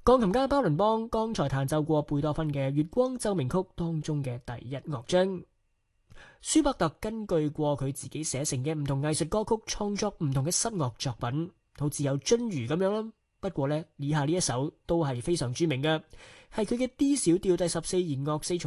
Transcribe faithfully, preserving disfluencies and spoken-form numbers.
鋼琴家巴倫邦剛才彈奏過貝多芬嘅《月光奏鳴曲》當中嘅第一樂章。舒伯特根據過佢自己寫成嘅唔同藝術歌曲創作唔同嘅室樂作品，好似有鱒魚咁樣啦。不過呢，以下呢一首都係非常著名嘅，係佢嘅 D 小調第十四弦樂四重